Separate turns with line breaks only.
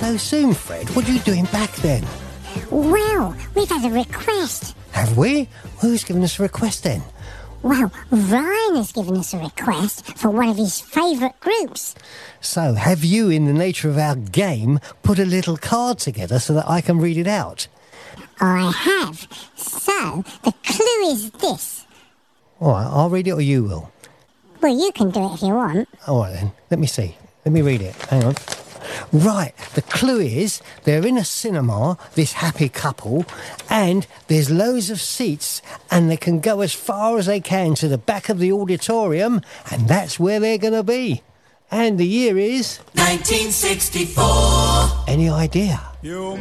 so soon, Fred? What are you doing back then?
Well, we've had a request.
Have we? Who's given us a request then?
Well, Ryan has given us a request for one of his favourite groups.
So, have you, in the nature of our game, put a little card together so that I can read it out?
I have. So, the clue is this.
All right, I'll read it or you will.
Well, you can do it if you want.
All right then, let me see. Let me read it. Hang on. Right, the clue is they're in a cinema, this happy couple, and there's loads of seats and they can go as far as they can to the back of the auditorium and that's where they're going to be. And the year is...
1964.
Any idea?
You